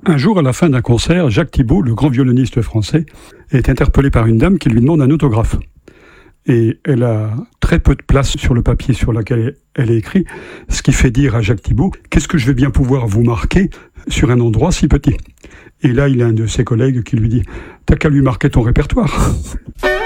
Un jour, à la fin d'un concert, Jacques Thibaud, le grand violoniste français, est interpellé par une dame qui lui demande un autographe. Et elle a très peu de place sur le papier sur lequel elle est écrite, ce qui fait dire à Jacques Thibaud « Qu'est-ce que je vais bien pouvoir vous marquer sur un endroit si petit ?» Et là, il a un de ses collègues qui lui dit « T'as qu'à lui marquer ton répertoire !»